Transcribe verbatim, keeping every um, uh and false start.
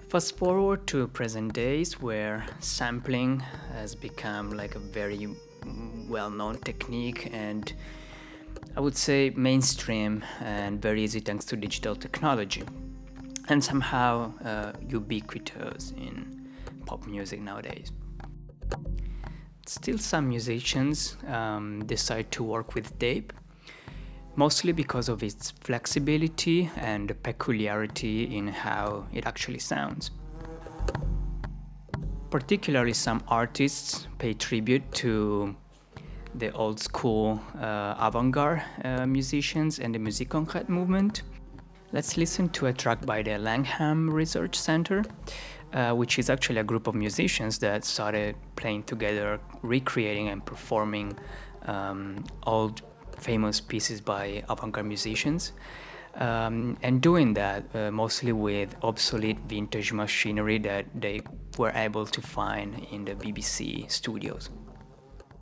Fast forward to present days where sampling has become like a very well-known technique and I would say mainstream and very easy thanks to digital technology and somehow uh, ubiquitous in pop music nowadays. Still, some musicians um, decide to work with tape, mostly because of its flexibility and peculiarity in how it actually sounds. Particularly, some artists pay tribute to the old school uh, avant-garde uh, musicians and the musique concrète movement. Let's listen to a track by the Langham Research Center, uh, which is actually a group of musicians that started playing together, recreating and performing um, old famous pieces by avant-garde musicians. Um, and doing that uh, mostly with obsolete vintage machinery that they were able to find in the B B C studios.